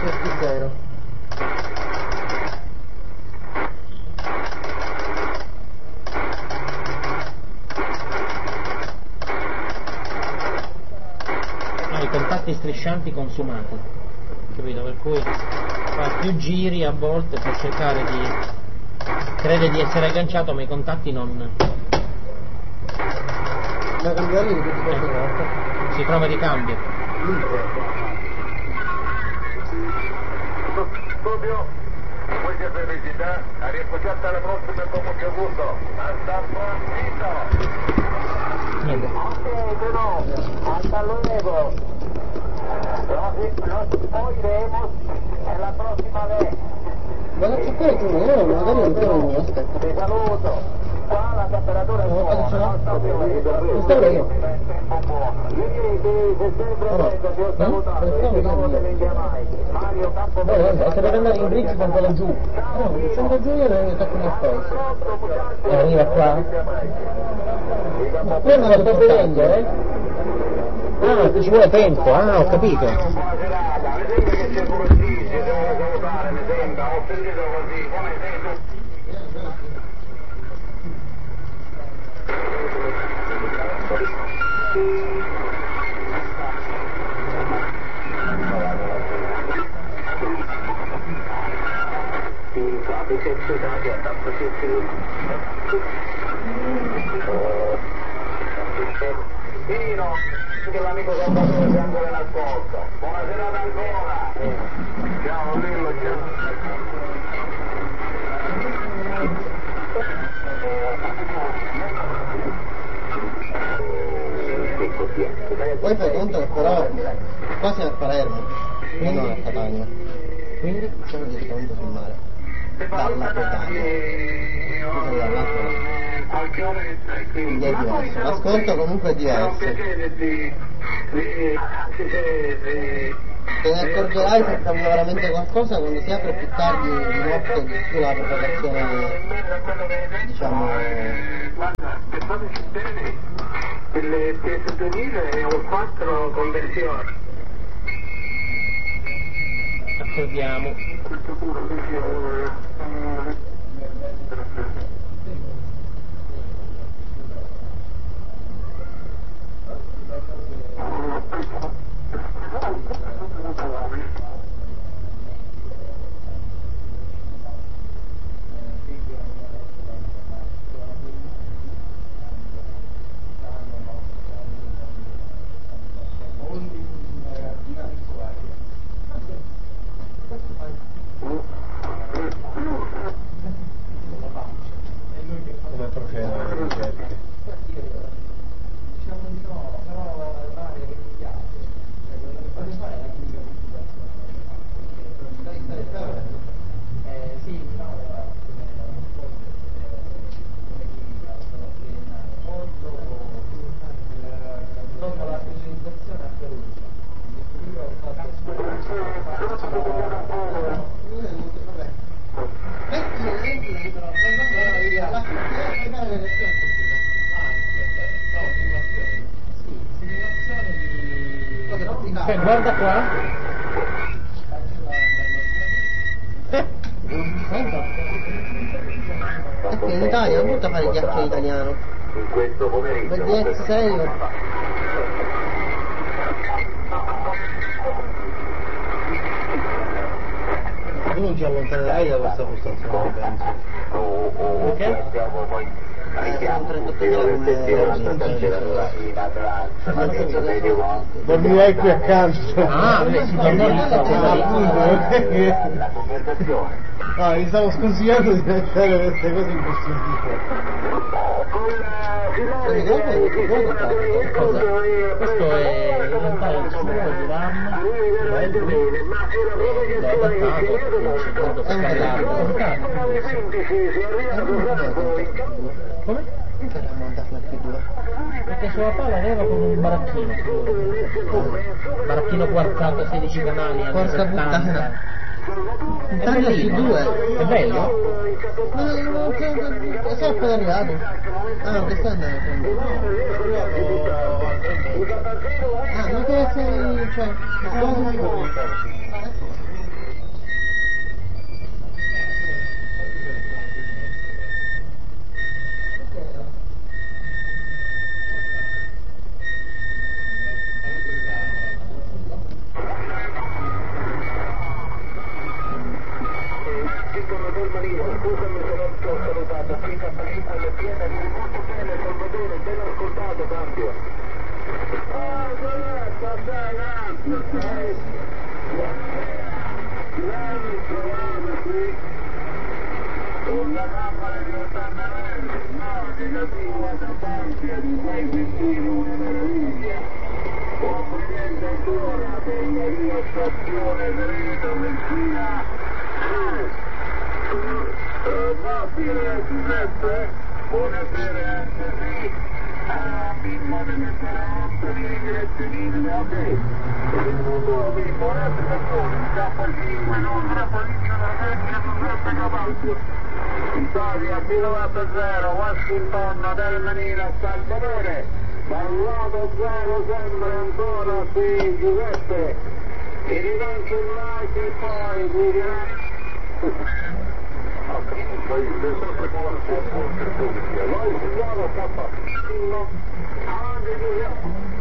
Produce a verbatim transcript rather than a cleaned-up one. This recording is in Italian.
questi zero. No, i contatti striscianti consumati, capito? Per cui fa più giri a volte per cercare di... crede di essere agganciato, ma i contatti non... Da cambiare di tutti queste cose. Si trova di cambio. Studio, questa felicità, a riappoggiata alla prossima con mucho gusto. Hasta pronto. Niente. Ok, no, hasta luego. Nos oiremos en la próxima vez. Ma non c'è poi tu, no, magari non trovo, aspetta. Ti saluto. Qua la temperatura è buona, non sto più non sto io. Mario Campo. No, vabbè, se deve andare in bridge con quello giù. No, scendo giù io e tocco una spesa. E arriva qua. Ma qui me lo sto vedendo, eh? Ah, ci vuole tempo, ah, ho capito. Buona serata, mi sembra che c'è pure il Gigi, se vuole salutare, mi sembra, ho sentito così, come sei tu? Pino, che l'amico Salvatore è ancora nascosto. Buona serata ancora. Ciao Lillo, ciao. Poi fai conto che però qua siamo a Palermo e non a Catania. Quindi c'è un disconto sul mare. Dalla Catania. Scusa, dall'altro. Quindi è diverso. L'ascolto comunque è diverso. Te ne accorgerai se cambia veramente qualcosa quando si apre più tardi di notte sulla propagazione, diciamo. Guarda, per fare bene, le P S duemila e un quattro conversioni. Accordiamo. Questo pure come procede la ricerca? Diciamo di no, però l'area che mi piace, cioè quello che fate fare è la clinica computazionale. Eh sì, diciamo come clinica sono triennale, poi dopo dopo la specializzazione a Perugia. Io ho fatto Cioè, guarda qua. Perché in Italia non butta fare il ghiaccio italiano. in questo pomeriggio. Per D X serio. Tu non ci allontanerai da questa postazione, penso. Perché? Dormirai qui accanto. Ah, beh, si dorme lì. La conversazione. No, mi stavo sconsigliando di mettere queste cose in questo Cosa? Questo è in realtà il suo di RAM, bello, l'ho adattato, per scaricarlo. Come? Perché era montato la più dura? Perché sulla palla aveva con un baracchino, baracchino quarzato sedici canali anni Porca settanta. puttana. Italia su due. È bello? Ma non c'è, sei appena arrivato. Ah no, che stai andando a prendere? Ah, ma che sei, cioè, scusami se non ti ho salutato, qui Campanico alle piede, vieni molto bene, Salvatore, ben ascoltato, cambio. Ah, Giulietta, dai, grazie, dai. Vieni, vieni qui. Una camera di ottanta metri, no, negativa, da parte di quei bambini, una meraviglia. Complimenti ancora, Belleria, stazione, Veneto, Messina. Mobile Giuseppe, buonasera anche qui, a Pimmo deve essere otto di direzione, ok, il mondo Pimmo, adesso persone, K cinque, non troppo lì, la vecchia Giuseppe Cavallo, Italia, chilometro zero, Washington, del Manila, Salvatore, dal lato zero sempre ancora qui Giuseppe, e rilancio il like e poi guiderai. Poi le sempre con la sua forza pubblica, noi signora K, avanti Giuseppe.